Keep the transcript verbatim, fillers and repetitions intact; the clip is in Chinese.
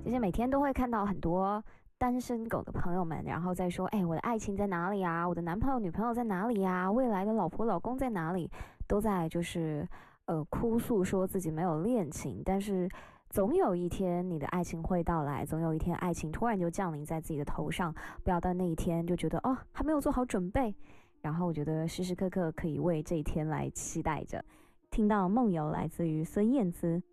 其实每天都会看到很多单身狗的朋友们，然后再说，哎，我的爱情在哪里啊？我的男朋友、女朋友在哪里啊？未来的老婆、老公在哪里？都在就是呃哭诉说自己没有恋情，但是总有一天你的爱情会到来，总有一天爱情突然就降临在自己的头上，不要到那一天就觉得哦还没有做好准备。然后我觉得时时刻刻可以为这一天来期待着。听到梦游来自于孙燕姿。